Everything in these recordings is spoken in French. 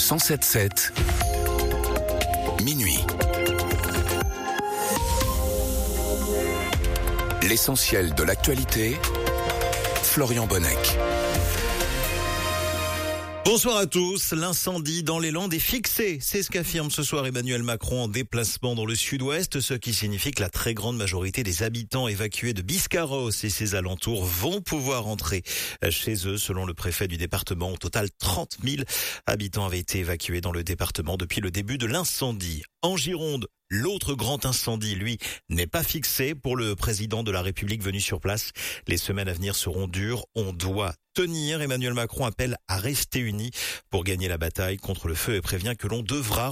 107.7, minuit. L'essentiel de l'actualité, Florian Bonnec. Bonsoir à tous. L'incendie dans les Landes est fixé. C'est ce qu'affirme ce soir Emmanuel Macron en déplacement dans le sud-ouest, ce qui signifie que la très grande majorité des habitants évacués de Biscarrosse et ses alentours vont pouvoir rentrer chez eux. Selon le préfet du département, au total 30 000 habitants avaient été évacués dans le département depuis le début de l'incendie. En Gironde, l'autre grand incendie, lui, n'est pas fixé pour le président de la République venu sur place. Les semaines à venir seront dures. On doit tenir. Emmanuel Macron appelle à rester unis pour gagner la bataille contre le feu et prévient que l'on devra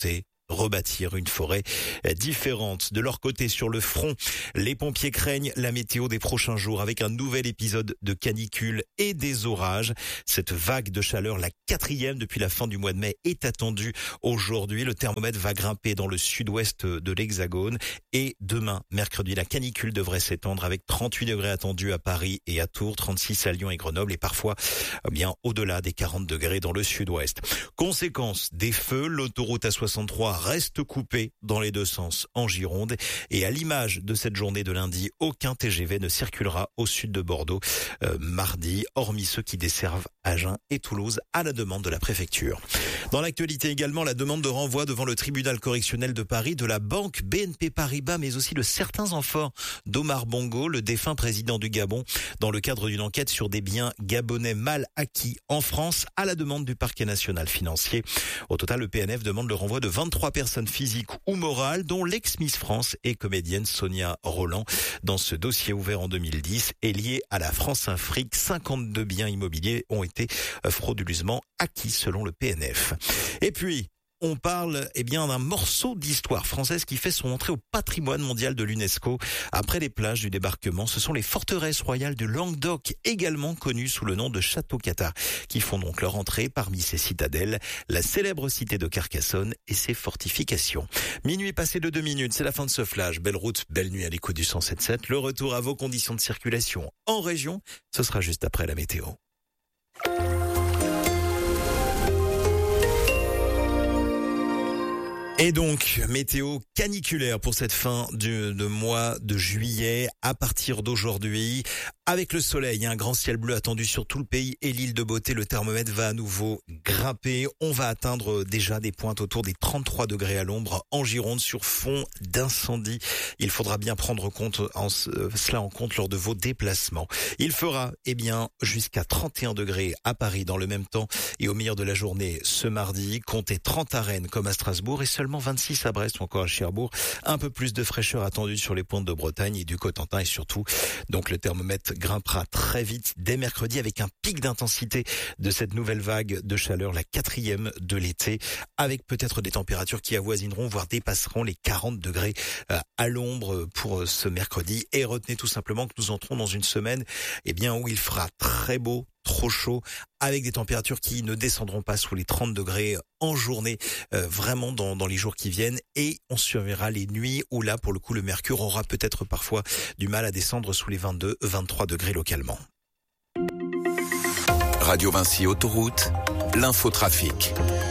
rebâtir une forêt différente. De leur côté, sur le front, les pompiers craignent la météo des prochains jours avec un nouvel épisode de canicule et des orages. Cette vague de chaleur, la 4e depuis la fin du mois de mai, est attendue aujourd'hui. Le thermomètre va grimper dans le sud-ouest de l'Hexagone et demain, mercredi, la canicule devrait s'étendre avec 38 degrés attendus à Paris et à Tours, 36 à Lyon et Grenoble et parfois bien au-delà des 40 degrés dans le sud-ouest. Conséquence des feux, l'autoroute A63 reste coupé dans les deux sens en Gironde et à l'image de cette journée de lundi, aucun TGV ne circulera au sud de Bordeaux mardi, hormis ceux qui desservent Agen et Toulouse à la demande de la préfecture. Dans l'actualité également, la demande de renvoi devant le tribunal correctionnel de Paris de la banque BNP Paribas, mais aussi de certains enfants d'Omar Bongo, le défunt président du Gabon, dans le cadre d'une enquête sur des biens gabonais mal acquis en France à la demande du parquet national financier. Au total, le PNF demande le renvoi de 23 personnes physiques ou morales, dont l'ex-Miss France et comédienne Sonia Rolland. Dans ce dossier ouvert en 2010 et lié à la France-Afrique, 52 biens immobiliers ont été frauduleusement acquis selon le PNF. Et puis, on parle d'un morceau d'histoire française qui fait son entrée au patrimoine mondial de l'UNESCO. Après les plages du débarquement, ce sont les forteresses royales du Languedoc, également connues sous le nom de Château-Cata, qui font donc leur entrée parmi ces citadelles, la célèbre cité de Carcassonne et ses fortifications. Minuit passé de 2 minutes, c'est la fin de ce flash. Belle route, belle nuit à l'écoute du 107.7. Le retour à vos conditions de circulation en région, ce sera juste après la météo. Et donc, météo caniculaire pour cette fin de mois de juillet à partir d'aujourd'hui. Avec le soleil, un grand ciel bleu attendu sur tout le pays et l'île de Beauté, le thermomètre va à nouveau grimper. On va atteindre déjà des pointes autour des 33 degrés à l'ombre en Gironde sur fond d'incendie. Il faudra bien prendre cela en compte lors de vos déplacements. Il fera jusqu'à 31 degrés à Paris dans le même temps et au milieu de la journée ce mardi. Comptez 30 à Rennes comme à Strasbourg et seulement 26 à Brest ou encore à Cherbourg. Un peu plus de fraîcheur attendue sur les pointes de Bretagne et du Cotentin et surtout, donc le thermomètre grimpera très vite dès mercredi avec un pic d'intensité de cette nouvelle vague de chaleur, la 4e de l'été, avec peut-être des températures qui avoisineront, voire dépasseront les 40 degrés à l'ombre pour ce mercredi. Et retenez tout simplement que nous entrons dans une semaine où il fera très beau, trop chaud, avec des températures qui ne descendront pas sous les 30 degrés en journée, vraiment dans les jours qui viennent. Et on surveillera les nuits où là, pour le coup, le mercure aura peut-être parfois du mal à descendre sous les 22-23 degrés localement. Radio Vinci Autoroute, l'infotrafic.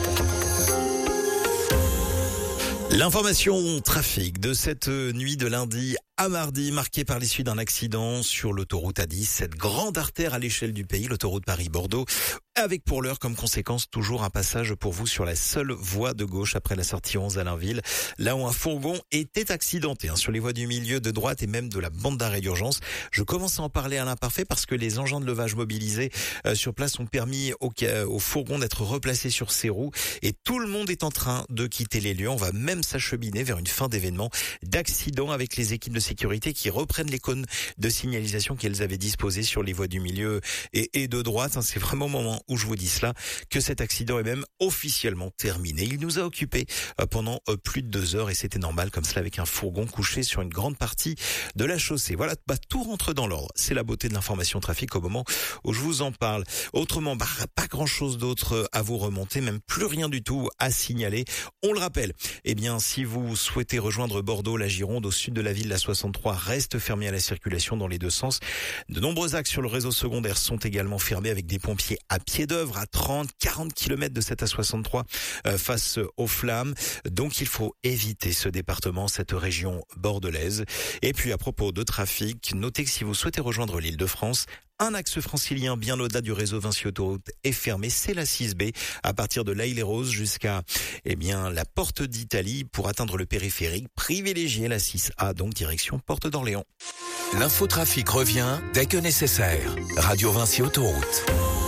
L'information trafic de cette nuit de lundi à mardi, marquée par l'issue d'un accident sur l'autoroute A10, cette grande artère à l'échelle du pays, l'autoroute Paris-Bordeaux, avec pour l'heure comme conséquence toujours un passage pour vous sur la seule voie de gauche après la sortie 11 à Allainville, là où un fourgon était accidenté sur les voies du milieu, de droite et même de la bande d'arrêt d'urgence. Je commence à en parler à l'imparfait parce que les engins de levage mobilisés sur place ont permis au fourgon d'être replacé sur ses roues et tout le monde est en train de quitter les lieux. On va même s'acheminer vers une fin d'événement d'accident avec les équipes de sécurité qui reprennent les cônes de signalisation qu'elles avaient disposés sur les voies du milieu et de droite. C'est vraiment au moment où je vous dis cela que cet accident est même officiellement terminé. Il nous a occupés pendant plus de 2 heures et c'était normal comme cela avec un fourgon couché sur une grande partie de la chaussée. Voilà, tout rentre dans l'ordre. C'est la beauté de l'information trafic au moment où je vous en parle. Autrement, pas grand chose d'autre à vous remonter, même plus rien du tout à signaler. On le rappelle, si vous souhaitez rejoindre Bordeaux, la Gironde, au sud de la ville, la 60 l'A63 reste fermée à la circulation dans les deux sens. De nombreux axes sur le réseau secondaire sont également fermés avec des pompiers à pied d'œuvre à 30-40 km de cette A63 face aux flammes. Donc il faut éviter ce département, cette région bordelaise. Et puis à propos de trafic, notez que si vous souhaitez rejoindre l'Île-de-France, un axe francilien bien au-delà du réseau Vinci Autoroute est fermé, c'est la 6B, à partir de l'Aille-les-Roses jusqu'à la Porte d'Italie pour atteindre le périphérique. Privilégiez la 6A, donc direction Porte d'Orléans. L'infotrafic revient dès que nécessaire. Radio Vinci Autoroute.